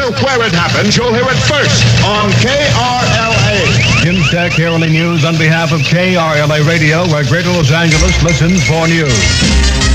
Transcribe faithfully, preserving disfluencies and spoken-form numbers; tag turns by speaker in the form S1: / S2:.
S1: matter where it happens, you'll hear it first on K R L A.
S2: Jim Stack heralding news on behalf of K R L A Radio, where Greater Los Angeles listens for news.